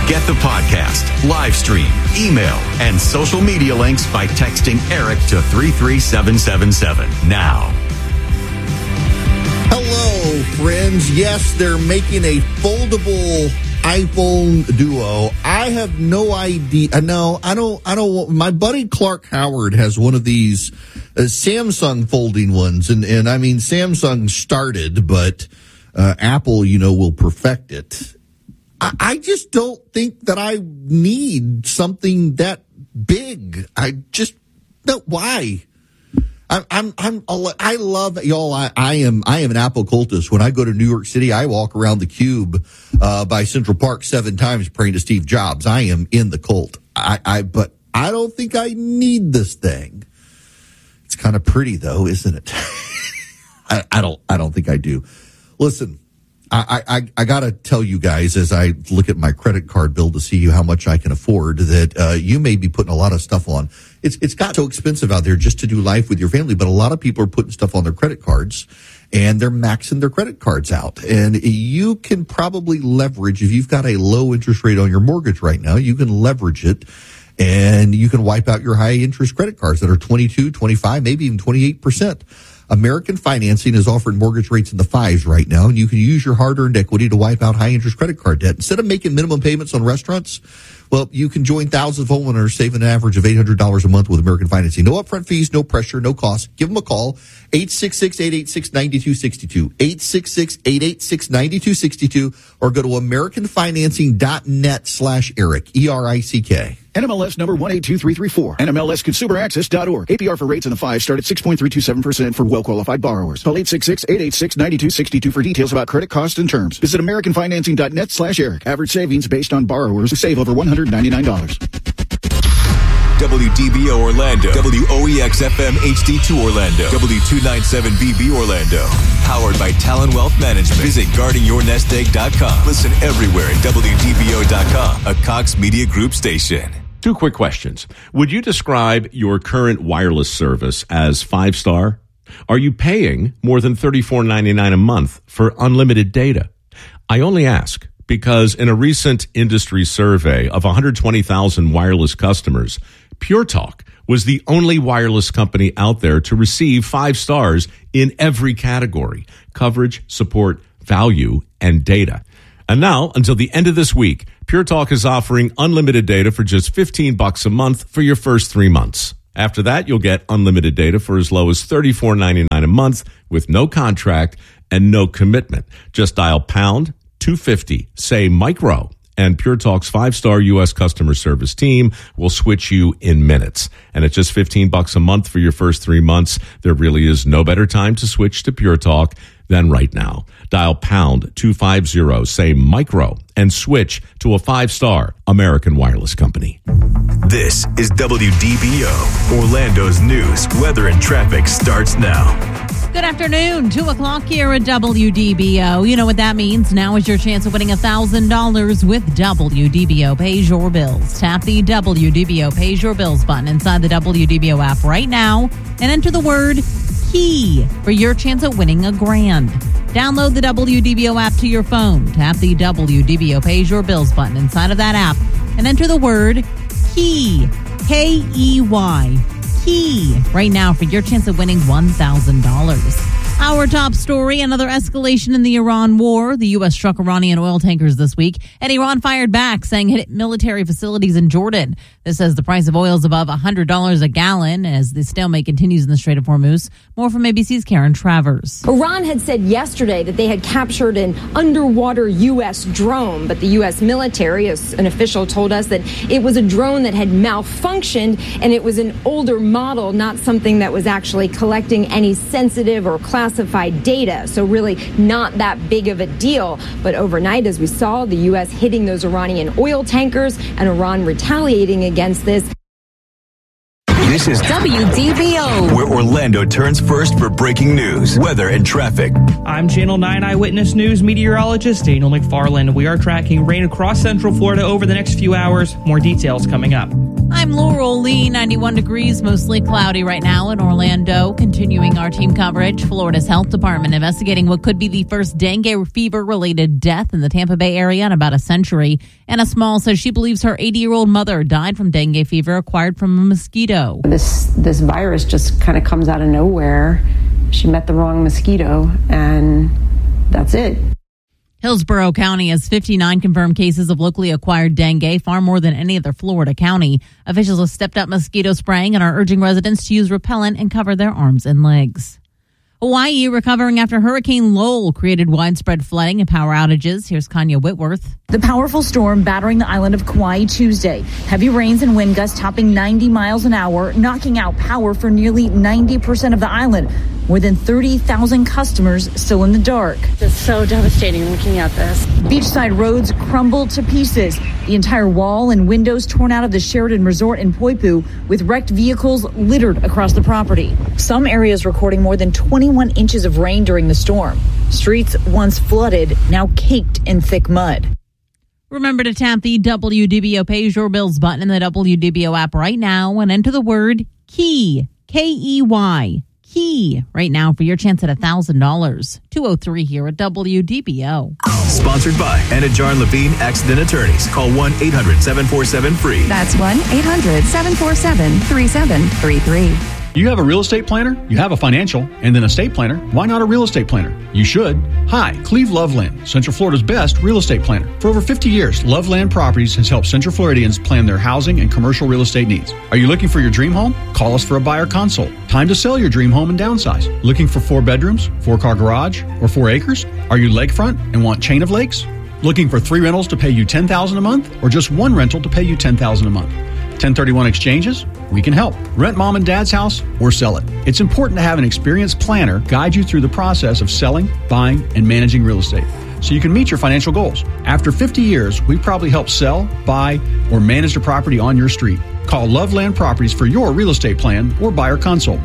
Get the podcast, live stream, email, and social media links by texting Eric to 33777 now. Hello, friends. Yes, they're making a foldable iPhone Duo. I have no idea. No, I don't. My buddy Clark Howard has one of these Samsung folding ones, and I mean Samsung started, but Apple, will perfect it. I just don't think that I need something that big. I just no. Why? I love y'all. I am an Apple cultist. When I go to New York City, I walk around the Cube by Central Park 7 times praying to Steve Jobs. I am in the cult. But I don't think I need this thing. It's kind of pretty though, isn't it? I don't think I do. Listen, I gotta tell you guys, as I look at my credit card bill to see how much I can afford, that you may be putting a lot of stuff on. It's got so expensive out there just to do life with your family, but a lot of people are putting stuff on their credit cards and they're maxing their credit cards out. And you can probably leverage, if you've got a low interest rate on your mortgage right now, you can leverage it and you can wipe out your high interest credit cards that are 22, 25, maybe even 28%. American Financing is offering mortgage rates in the 5s right now, and you can use your hard-earned equity to wipe out high-interest credit card debt. Instead of making minimum payments on restaurants, well, you can join thousands of homeowners, saving an average of $800 a month with American Financing. No upfront fees, no pressure, no cost. Give them a call, 866-886-9262, 866-886-9262, or go to AmericanFinancing.net/Eric, ERICK. NMLS number 182334. NMLSConsumerAccess.org. APR for rates in the 5 start at 6.327% for well-qualified borrowers. Call 866-886-9262 for details about credit costs and terms. Visit AmericanFinancing.net/Eric. Average savings based on borrowers who save over $199. WDBO Orlando, WOEX-FM HD2 Orlando, W297BB Orlando. Powered by Talon Wealth Management. Visit guardingyournestegg.com. Listen everywhere at WDBO.com, a Cox Media Group station. 2 quick questions. Would you describe your current wireless service as 5-star? Are you paying more than $34.99 a month for unlimited data? I only ask because in a recent industry survey of 120,000 wireless customers, Pure Talk was the only wireless company out there to receive 5 stars in every category: coverage, support, value, and data. And now, until the end of this week, Pure Talk is offering unlimited data for just $15 a month for your first 3 months. After that, you'll get unlimited data for as low as $34.99 a month with no contract and no commitment. Just dial pound 250, say micro, and Pure Talk's 5-star U.S. customer service team will switch you in minutes. And at just $15 a month for your first 3 months, there really is no better time to switch to Pure Talk than right now. Dial pound 250, say micro, and switch to a 5-star American Wireless Company. This is WDBO. Orlando's news, weather, and traffic starts now. Good afternoon, 2 o'clock here at WDBO. You know what that means. Now is your chance of winning $1,000 with WDBO Pays Your Bills. Tap the WDBO Pays Your Bills button inside the WDBO app right now and enter the word KEY for your chance at winning $1,000. Download the WDBO app to your phone. Tap the WDBO Pays Your Bills button inside of that app and enter the word KEY, K-E-Y. Key right now for your chance of winning $1,000. Our top story, another escalation in the Iran war. The U.S. struck Iranian oil tankers this week, and Iran fired back, saying it hit military facilities in Jordan. This as the price of oil is above $100 a gallon as the stalemate continues in the Strait of Hormuz. More from ABC's Karen Travers. Iran had said yesterday that they had captured an underwater U.S. drone, but the U.S. military, as an official told us, that it was a drone that had malfunctioned, and it was an older model, not something that was actually collecting any sensitive or classified data. So really not that big of a deal. But overnight, as we saw, the U.S. hitting those Iranian oil tankers and Iran retaliating against this. This is WDBO, where Orlando turns first for breaking news, weather, and traffic. I'm Channel 9 Eyewitness News meteorologist Daniel McFarland. We are tracking rain across Central Florida over the next few hours. More details coming up. I'm Laurel Lee, 91 degrees, mostly cloudy right now in Orlando. Continuing our team coverage, Florida's Health Department investigating what could be the first dengue fever-related death in the Tampa Bay area in about a century. Anna Small says she believes her 80-year-old mother died from dengue fever acquired from a mosquito. This virus just kind of comes out of nowhere. She met the wrong mosquito, and that's it. Hillsborough County has 59 confirmed cases of locally acquired dengue, far more than any other Florida county. Officials have stepped up mosquito spraying and are urging residents to use repellent and cover their arms and legs. Hawaii recovering after Hurricane Lowell created widespread flooding and power outages. Here's Kanya Whitworth. The powerful storm battering the island of Kauai Tuesday. Heavy rains and wind gusts topping 90 miles an hour, knocking out power for nearly 90% of the island. More than 30,000 customers still in the dark. It's so devastating looking at this. Beachside roads crumbled to pieces. The entire wall and windows torn out of the Sheridan Resort in Poipu, with wrecked vehicles littered across the property. Some areas recording more than 21 inches of rain during the storm. Streets once flooded, now caked in thick mud. Remember to tap the WDBO Pays Your Bills button in the WDBO app right now and enter the word KEY, K-E-Y. Key right now for your chance at $1,000. 203 here at WDBO. Sponsored by Anajar and Levine Accident Attorneys. Call 1-800-747-FREE. That's 1-800-747-3733. You have a real estate planner, you have a financial, and then a estate planner. Why not a real estate planner? You should. Hi, Cleve Loveland, Central Florida's best real estate planner. For over 50 years, Loveland Properties has helped Central Floridians plan their housing and commercial real estate needs. Are you looking for your dream home? Call us for a buyer consult. Time to sell your dream home and downsize. Looking for 4 bedrooms, 4-car garage, or 4 acres? Are you lakefront and want chain of lakes? Looking for 3 rentals to pay you $10,000 a month, or just 1 rental to pay you $10,000 a month? 1031 exchanges? We can help. Rent mom and dad's house or sell it. It's important to have an experienced planner guide you through the process of selling, buying, and managing real estate so you can meet your financial goals. After 50 years, we've probably helped sell, buy, or manage the property on your street. Call Loveland Properties for your real estate plan or buyer consult.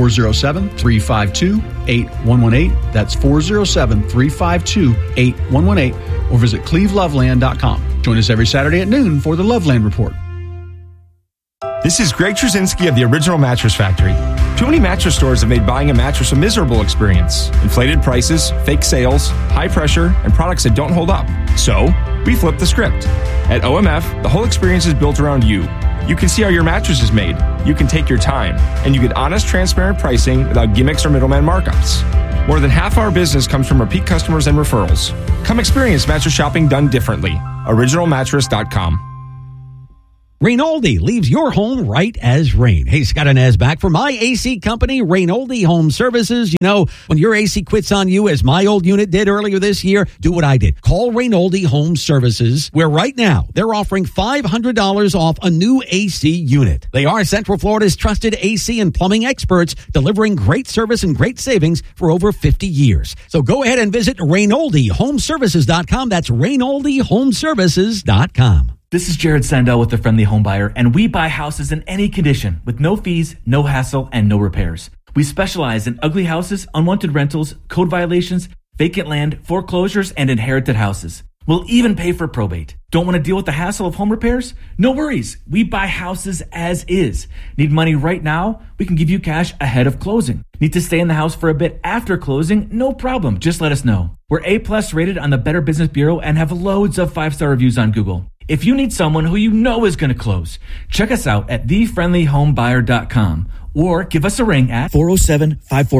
407-352-8118. That's 407-352-8118. Or visit cleveloveland.com. Join us every Saturday at noon for the Loveland Report. This is Greg Trzynski of the Original Mattress Factory. Too many mattress stores have made buying a mattress a miserable experience. Inflated prices, fake sales, high pressure, and products that don't hold up. So, we flipped the script. At OMF, the whole experience is built around you. You can see how your mattress is made. You can take your time. And you get honest, transparent pricing without gimmicks or middleman markups. More than half our business comes from repeat customers and referrals. Come experience mattress shopping done differently. OriginalMattress.com. Rainoldi leaves your home right as rain. Hey, Scott Inez back for my AC company, Rainoldi Home Services. You know, when your AC quits on you, as my old unit did earlier this year, do what I did. Call Rainoldi Home Services, where right now they're offering $500 off a new AC unit. They are Central Florida's trusted AC and plumbing experts, delivering great service and great savings for over 50 years. So go ahead and visit RainoldiHomeservices.com. That's RainoldiHomeservices.com. This is Jared Sandell with The Friendly Home Buyer, and we buy houses in any condition with no fees, no hassle, and no repairs. We specialize in ugly houses, unwanted rentals, code violations, vacant land, foreclosures, and inherited houses. We'll even pay for probate. Don't want to deal with the hassle of home repairs? No worries. We buy houses as is. Need money right now? We can give you cash ahead of closing. Need to stay in the house for a bit after closing? No problem. Just let us know. We're A+ rated on the Better Business Bureau and have loads of 5-star reviews on Google. If you need someone who you know is going to close, check us out at thefriendlyhomebuyer.com or give us a ring at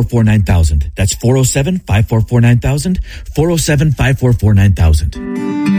407-544-9000. That's 407-544-9000, 407-544-9000.